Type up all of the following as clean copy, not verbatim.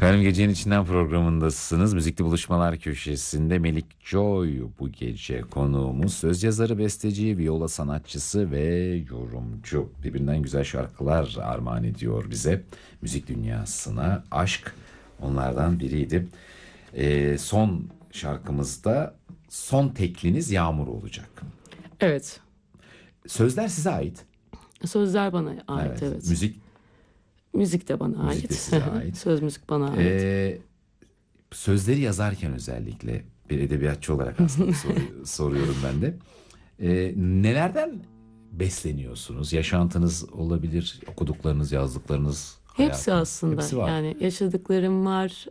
Efendim Gecenin İçinden programındasınız. Müzikli Buluşmalar Köşesi'nde Melik Joy bu gece konuğumuz. Söz yazarı, besteci, viola sanatçısı ve yorumcu. Birbirinden güzel şarkılar armağan ediyor bize. Müzik dünyasına aşk onlardan biriydi. Son şarkımızda son tekliniz Yağmur olacak. Evet. Sözler size ait. Sözler bana ait, evet. Müzik de bana Müzik ait. de size ait. Söz müzik bana ait. Sözleri yazarken özellikle bir edebiyatçı olarak aslında soruyorum ben de. Nelerden besleniyorsunuz? Yaşantınız olabilir, okuduklarınız, yazdıklarınız, Hepsi hayatınız. aslında. Hepsi var. Yani yaşadıklarım var,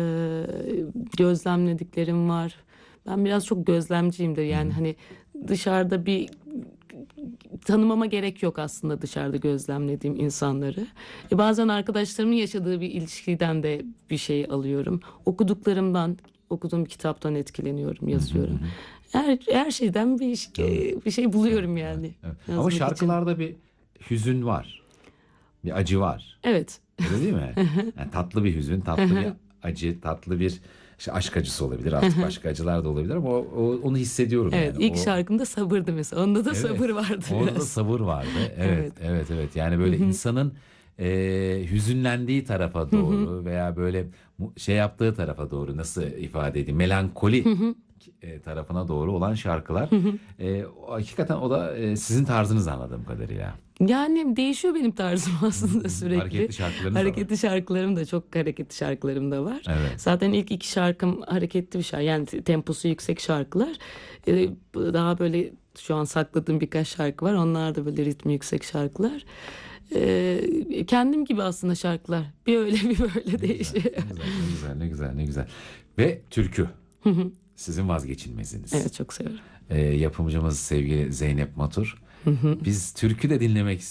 gözlemlediklerim var. Ben biraz çok gözlemciyimdir. Yani hani dışarıda bir tanımama gerek yok aslında dışarıda gözlemlediğim insanları. Bazen arkadaşlarımın yaşadığı bir ilişkiden de bir şey alıyorum. Okuduklarımdan, okuduğum kitaptan etkileniyorum, yazıyorum. Her şeyden bir şey buluyorum yani. Evet. Ama Yazmak için. şarkılarda bir hüzün var. Bir acı var. Evet. Öyle değil mi? Yani tatlı bir hüzün, tatlı bir acı, tatlı bir işte aşk acısı olabilir. Artık başka acılar da olabilir ama onu hissediyorum Evet, yani. ilk şarkımda sabırdı mesela. Onda da Evet, sabır vardı orada biraz. da sabır vardı. Evet, Evet. evet. Yani böyle insanın hüzünlendiği tarafa doğru veya böyle şey yaptığı tarafa doğru, nasıl ifade edeyim, melankoli tarafına doğru olan şarkılar. Hakikaten o da sizin tarzınız anladığım kadarıyla. Yani değişiyor benim tarzım aslında sürekli. Hareketli şarkılarınız da var. Hareketli şarkılarım da, çok hareketli şarkılarım da var. Evet. Zaten ilk iki şarkım hareketli bir şarkı. Yani temposu yüksek şarkılar. Daha böyle şu an sakladığım birkaç şarkı var. Onlar da böyle ritmi yüksek şarkılar. Kendim gibi aslında şarkılar. Bir öyle bir böyle değişiyor. Ne güzel. Ve türkü. Sizin vazgeçilmeziniz. Evet, çok seviyorum. Yapımcımız sevgili Zeynep Matur. Biz türkü de dinlemek